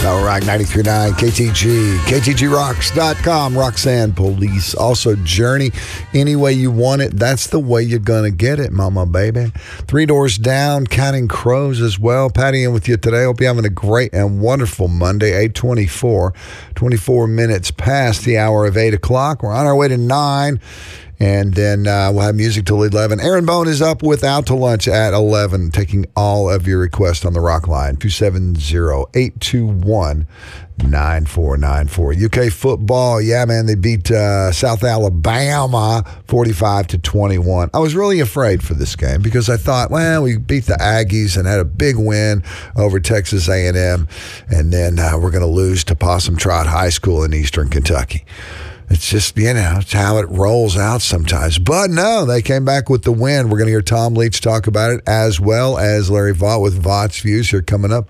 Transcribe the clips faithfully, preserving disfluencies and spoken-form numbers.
Power Rock ninety-three point nine, K T G, K T G rocks dot com, Roxanne Police. Also, Journey. Any way you want it, that's the way you're going to get it, mama, baby. Three Doors Down, Counting Crows as well. Patty in with you today. Hope you're having a great and wonderful Monday, eight twenty-four. twenty-four minutes past the hour of eight o'clock. We're on our way to nine. And then uh, we'll have music till eleven. Aaron Bone is up with Out to Lunch at eleven, taking all of your requests on the Rock Line. two seven zero, eight two one, nine four nine four. U K football, yeah, man, they beat uh, South Alabama forty-five to twenty-one. I was really afraid for this game because I thought, well, we beat the Aggies and had a big win over Texas A and M, and then uh, we're going to lose to Possum Trot High School in Eastern Kentucky. It's just, you know, it's how it rolls out sometimes. But no, they came back with the win. We're going to hear Tom Leach talk about it, as well as Larry Vaught with Vaught's Views here coming up.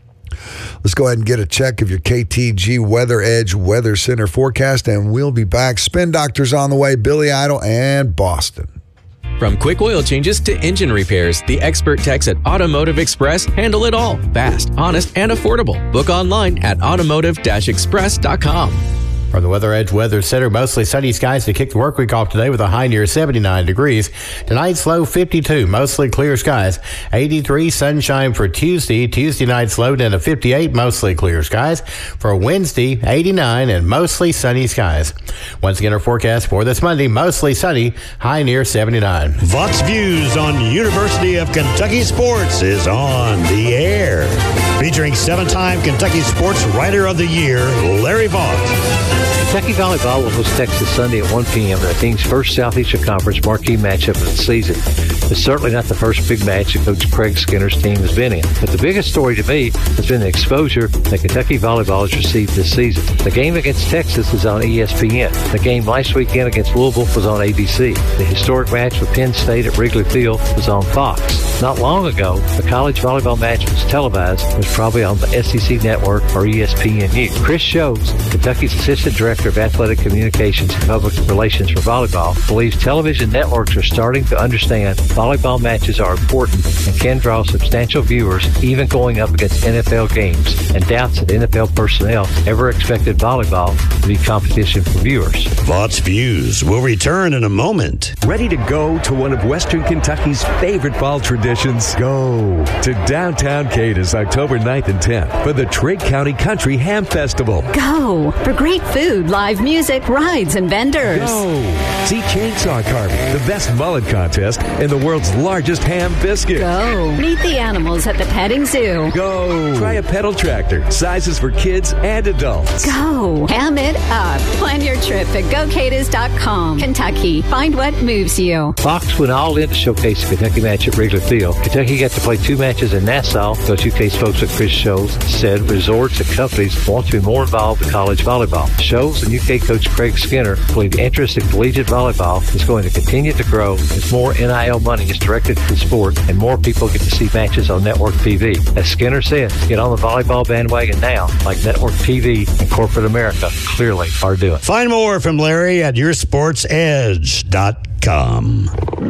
Let's go ahead and get a check of your K T G Weather Edge Weather Center forecast, and we'll be back. Spin Doctor's on the way, Billy Idol, and Boston. From quick oil changes to engine repairs, the expert techs at Automotive Express handle it all. Fast, honest, and affordable. Book online at automotive dash express dot com. From the Weather Edge Weather Center, mostly sunny skies to kick the work week off today with a high near seventy-nine degrees. Tonight's low fifty-two, mostly clear skies. eighty-three, sunshine for Tuesday. Tuesday night's low down to fifty-eight, mostly clear skies. For Wednesday, eighty-nine and mostly sunny skies. Once again, our forecast for this Monday, mostly sunny, high near seventy-nine. Vaught's Views on University of Kentucky Sports is on the air. Featuring seven-time Kentucky Sports Writer of the Year, Larry Vaught. Kentucky Volleyball will host Texas Sunday at one p.m. in the team's first Southeastern Conference marquee matchup of the season. It's certainly not the first big match that Coach Craig Skinner's team has been in, but the biggest story to me has been the exposure that Kentucky Volleyball has received this season. The game against Texas is on E S P N. The game last weekend against Louisville was on A B C. The historic match with Penn State at Wrigley Field was on Fox. Not long ago, the college volleyball match was televised. It was probably on the S E C Network or E S P N U. Chris Shows, Kentucky's Assistant Director of Athletic Communications and Public Relations for volleyball, believes television networks are starting to understand volleyball matches are important and can draw substantial viewers even going up against N F L games, and doubts that N F L personnel ever expected volleyball to be competition for viewers. Vaught's Views will return in a moment. Ready to go to one of Western Kentucky's favorite fall traditions? Go to downtown Cadiz October ninth and tenth for the Trigg County Country Ham Festival. Go for great food, live music, rides, and vendors. Go see chainsaw carving, the best mullet contest, and the world's largest ham biscuit. Go meet the animals at the petting zoo. Go try a pedal tractor, sizes for kids and adults. Go ham it up. Plan your trip at go cadiz dot com. Kentucky, find what moves you. Fox went all in to showcase the Kentucky match at Wrigley Field. Kentucky got to play two matches in Nassau. Those U K spokesman Chris Scholes said resorts and companies want to be more involved in college volleyball. Scholes and U K coach Craig Skinner believe interest in collegiate volleyball is going to continue to grow as more N I L money is directed to the sport and more people get to see matches on network T V. As Skinner said, get on the volleyball bandwagon now, like network T V and corporate America clearly are doing. Find more from Larry at your sports edge dot com.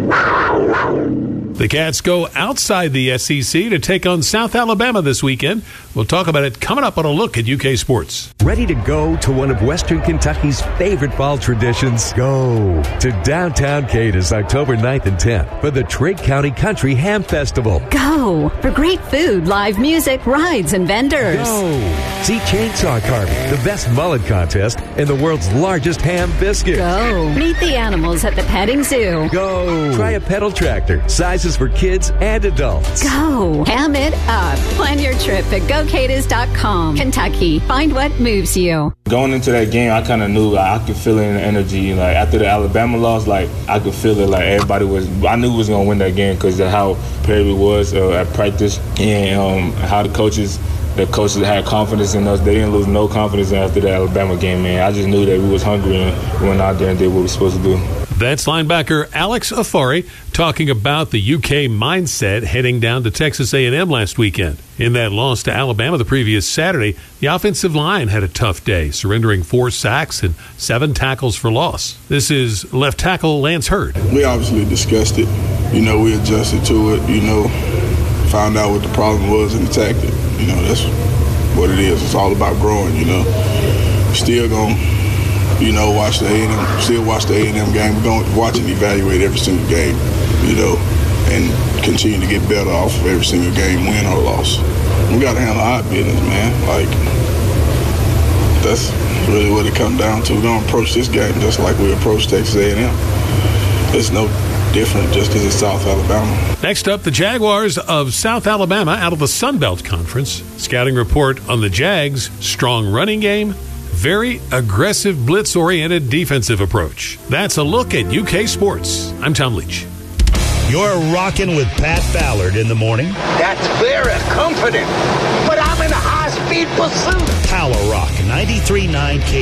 The Cats go outside the S E C to take on South Alabama this weekend. We'll talk about it coming up on a look at U K Sports. Ready to go to one of Western Kentucky's favorite fall traditions? Go to downtown Cadiz October ninth and tenth for the Trigg County Country Ham Festival. Go for great food, live music, rides, and vendors. Go see chainsaw carving, the best mullet contest, and the world's largest ham biscuit. Go meet the animals at the petting zoo. Go try a pedal tractor, sizes for kids and adults. Go ham it up. Plan your trip at go cadiz dot com. Kentucky, find what moves you. Going into that game, I kind of knew like, I could feel it in the energy. Like after the Alabama loss, like I could feel it. Like everybody was, I knew we was gonna win that game because of how prepared we was uh, at practice and um, how the coaches. The coaches had confidence in us. They didn't lose no confidence after the Alabama game, man. I just knew that we was hungry and we went out there and did what we were supposed to do. That's linebacker Alex Afari talking about the U K mindset heading down to Texas A and M last weekend. In that loss to Alabama the previous Saturday, the offensive line had a tough day, surrendering four sacks and seven tackles for loss. This is left tackle Lance Hurd. We obviously discussed it. You know, we adjusted to it, you know, found out what the problem was and attacked it. You know, that's what what it is. It's all about growing, you know. Still going to, you know, watch the A and M, still watch the A and M game. We're going to watch and evaluate every single game, you know, and continue to get better off of every single game, win or loss. We got to handle our business, man. Like, that's really what it comes down to. We don't approach this game just like we approach Texas A and M. It's no different just because it's South Alabama. Next up, the Jaguars of South Alabama out of the Sun Belt Conference. Scouting report on the Jags: strong running game, very aggressive blitz-oriented defensive approach. That's a look at U K sports. I'm Tom Leach. You're rocking with Pat Ballard in the morning. That's very comforting, but I'm in a high-speed pursuit. Power Rock ninety-three point nine K